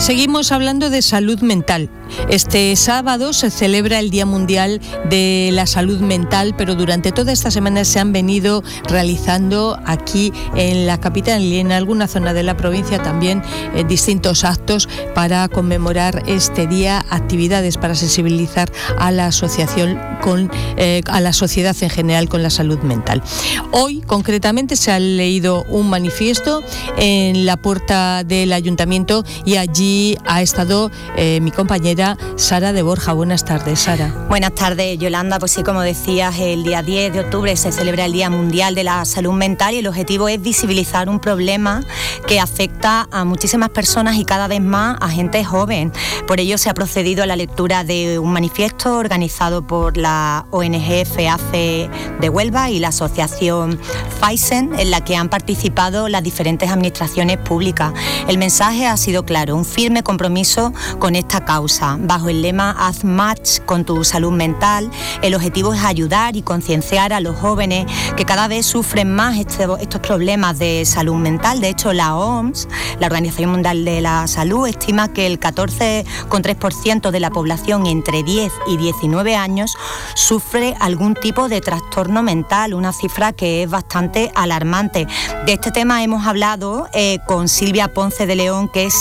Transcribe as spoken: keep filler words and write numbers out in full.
Seguimos hablando de salud mental. Este sábado se celebra el Día Mundial de la Salud Mental, pero durante toda esta semana se han venido realizando aquí en la capital y en alguna zona de la provincia también eh, distintos actos para conmemorar este día, actividades para sensibilizar a la asociación con eh, a la sociedad en general con la salud mental. Hoy concretamente se ha leído un manifiesto en la puerta del ayuntamiento y allí ha estado eh, mi compañera Sara de Borja. Buenas tardes, Sara. Buenas tardes, Yolanda. Pues sí, como decías, el día diez de octubre se celebra el Día Mundial de la Salud Mental y el objetivo es visibilizar un problema que afecta a muchísimas personas y cada vez más a gente joven. Por ello se ha procedido a la lectura de un manifiesto organizado por la O N G FEACE de Huelva y la asociación FAISEN, en la que han participado las diferentes administraciones públicas. El mensaje ha sido claro, un firme compromiso con esta causa. Bajo el lema Haz Match con tu salud mental, el objetivo es ayudar y concienciar a los jóvenes que cada vez sufren más este, estos problemas de salud mental. De hecho, la O M S, la Organización Mundial de la Salud, estima que el catorce coma tres por ciento de la población entre diez y diecinueve años sufre algún tipo de trastorno mental, una cifra que es bastante alarmante. De este tema hemos hablado eh, con Silvia Ponce de León, que es